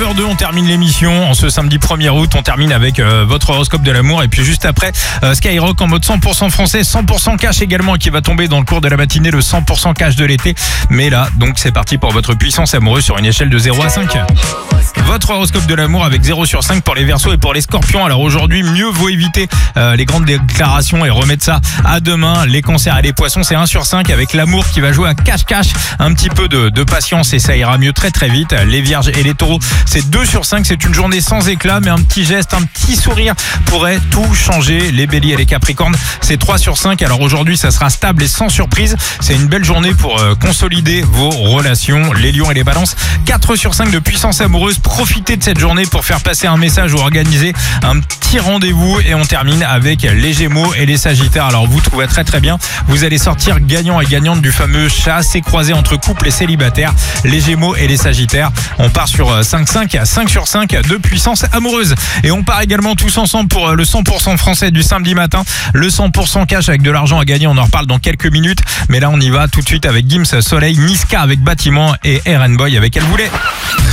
9h02, on termine l'émission. En ce samedi 1er août, on termine avec votre horoscope de l'amour. Et puis juste après, Skyrock en mode 100% français, 100% cash également, qui va tomber dans le cours de la matinée, le 100% cash de l'été. Mais là, donc c'est parti pour votre puissance amoureuse sur une échelle de 0 à 5. Votre horoscope de l'amour avec 0 sur 5 pour les Verseaux et pour les Scorpions. Alors aujourd'hui, mieux vaut éviter les grandes déclarations et remettre ça à demain. Les Cancers et les Poissons, c'est 1 sur 5 avec l'amour qui va jouer à cache-cache. Un petit peu de patience et ça ira mieux très très vite. Les Vierges et les Taureaux, c'est 2 sur 5. C'est une journée sans éclat, mais un petit geste, un petit sourire pourrait tout changer. Les Béliers et les Capricornes, c'est 3 sur 5. Alors aujourd'hui, ça sera stable et sans surprise. C'est une belle journée pour consolider vos relations. Les Lions et les Balances, 4 sur 5 de puissance amoureuse. Profitez de cette journée pour faire passer un message ou organiser un petit rendez-vous. Et on termine avec les Gémeaux et les Sagittaires. Alors vous trouvez très très bien. Vous allez sortir gagnant et gagnante du fameux chassé croisé entre couples et célibataires. Les Gémeaux et les Sagittaires. On part sur 5 sur 5 de puissance amoureuse. Et on part également tous ensemble pour le 100% français du samedi matin. Le 100% cash avec de l'argent à gagner. On en reparle dans quelques minutes. Mais là on y va tout de suite avec Gims, Soleil, Niska avec Bâtiment et RN Boy avec Elle Voulait.